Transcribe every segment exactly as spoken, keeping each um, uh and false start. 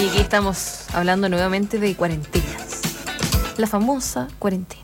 Y aquí estamos hablando nuevamente de cuarentenas. La famosa cuarentena.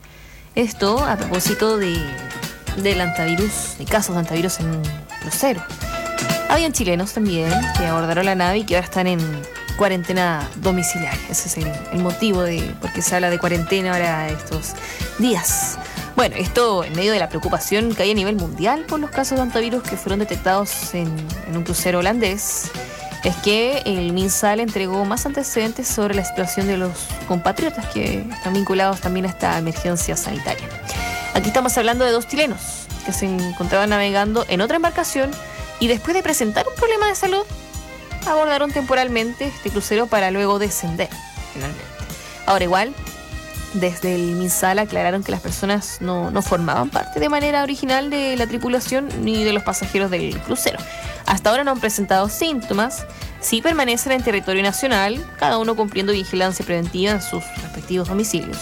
Esto a propósito de, del antivirus, de casos de antivirus en crucero. Habían chilenos también que abordaron la nave y que ahora están en cuarentena domiciliaria. Ese es el, el motivo de por qué se habla de cuarentena ahora estos días. Bueno, esto en medio de la preocupación que hay a nivel mundial por los casos de antivirus que fueron detectados en, en un crucero holandés. Es que el MinSal entregó más antecedentes sobre la situación de los compatriotas que están vinculados también a esta emergencia sanitaria. Aquí estamos hablando de dos chilenos que se encontraban navegando en otra embarcación y después de presentar un problema de salud, abordaron temporalmente este crucero para luego descender, finalmente. Ahora igual, desde el MinSal aclararon que las personas no, no formaban parte de manera original de la tripulación ni de los pasajeros del crucero. Hasta ahora no han presentado síntomas, sí permanecen en territorio nacional, cada uno cumpliendo vigilancia preventiva en sus respectivos domicilios.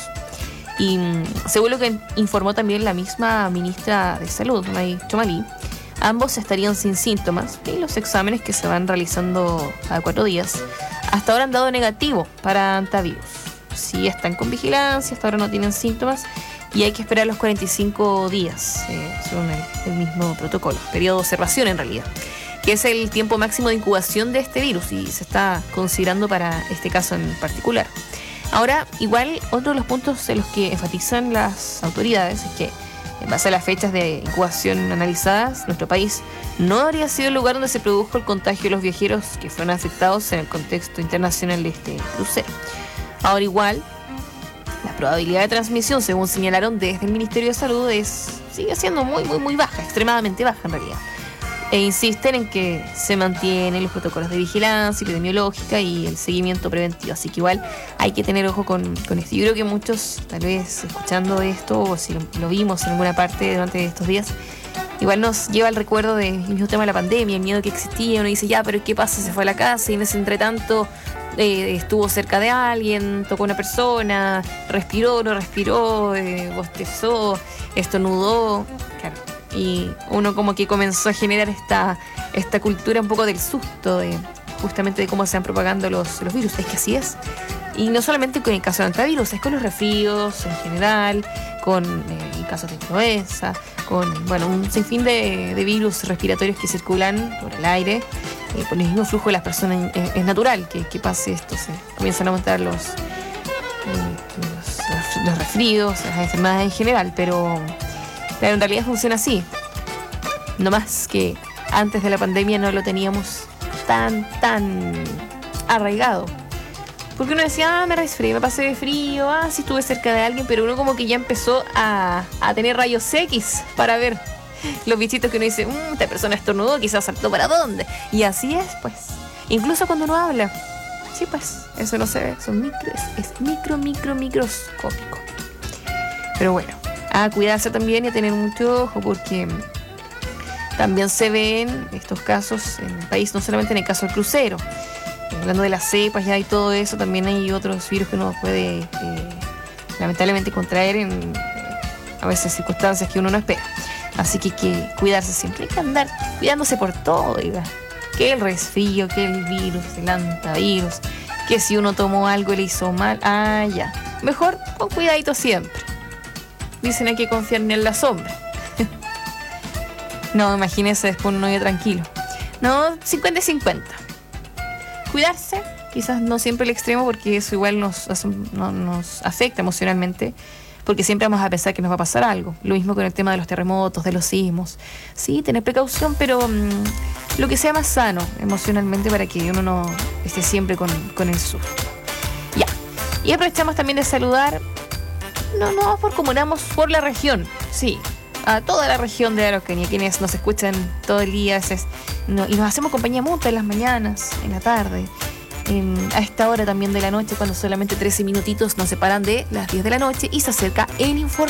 Y según lo que informó también la misma ministra de Salud, May Chomalí, ambos estarían sin síntomas y los exámenes que se van realizando cada cuatro días hasta ahora han dado negativo para antivirus. Sí están con vigilancia, hasta ahora no tienen síntomas y hay que esperar los cuarenta y cinco días, eh, según el, el mismo protocolo, periodo de observación en realidad, que es el tiempo máximo de incubación de este virus y se está considerando para este caso en particular. Ahora, igual, otro de los puntos en los que enfatizan las autoridades es que, en base a las fechas de incubación analizadas, nuestro país no habría sido el lugar donde se produjo el contagio de los viajeros que fueron afectados en el contexto internacional de este crucero. Ahora igual, la probabilidad de transmisión, según señalaron desde el Ministerio de Salud, es, sigue siendo muy, muy, muy baja, extremadamente baja en realidad. E insisten en que se mantienen los protocolos de vigilancia epidemiológica y el seguimiento preventivo. Así que igual hay que tener ojo con, con esto. Yo creo que muchos, tal vez escuchando esto, o si lo, lo vimos en alguna parte durante estos días, igual nos lleva al recuerdo del mismo tema de la pandemia, el miedo que existía. Uno dice, ya, pero ¿qué pasa? Se fue a la casa y en ese entretanto eh, estuvo cerca de alguien, tocó a una persona, respiró, no respiró, eh, bostezó, estornudó. Claro. Y uno como que comenzó a generar esta, esta cultura un poco del susto, de justamente de cómo se van propagando los, los virus. Es que así es. Y no solamente con el caso de antivirus, es con los resfríos en general, con eh, casos de influenza, con bueno un sinfín de, de virus respiratorios que circulan por el aire, eh, por el mismo flujo de las personas. Es, es natural que, que pase esto, se comienzan a aumentar los, eh, los, los resfríos, las enfermedades en general, pero... Pero en realidad funciona así. No más que antes de la pandemia no lo teníamos tan, tan arraigado. Porque uno decía, ah, me resfrié, me pasé de frío, ah, sí estuve cerca de alguien, pero uno como que ya empezó a, a tener rayos X para ver los bichitos que uno dice, mmm, esta persona estornudó, quizás saltó para dónde. Y así es, pues. Incluso cuando uno habla. Sí, pues, eso no se ve, son micro, es, es micro, micro, microscópico. Pero bueno. A cuidarse también y a tener mucho ojo porque también se ven estos casos en el país, no solamente en el caso del crucero. Hablando de las cepas ya y todo eso, también hay otros virus que uno puede eh, lamentablemente contraer en eh, a veces circunstancias que uno no espera. Así que hay que cuidarse siempre, hay que andar cuidándose por todo, diga. Que el resfrío, que el virus, el antivirus, que si uno tomó algo y le hizo mal, ah, ya. Mejor con cuidadito siempre. Dicen hay que confiar en la sombra. No, imagínese después un novio tranquilo. No, cincuenta y cincuenta. Cuidarse, quizás no siempre el extremo, porque eso igual nos, no, nos afecta emocionalmente, porque siempre vamos a pensar que nos va a pasar algo. Lo mismo con el tema de los terremotos, de los sismos. Sí, tener precaución, pero mmm, lo que sea más sano emocionalmente para que uno no esté siempre con, con el susto. Ya. Y aprovechamos también de saludar. No, no, por comunamos por la región, sí, a toda la región de Araucanía, quienes nos escuchan todo el día, es, no, y nos hacemos compañía mutua en las mañanas, en la tarde, en, a esta hora también de la noche, cuando solamente trece minutitos nos separan de las diez de la noche y se acerca el informe.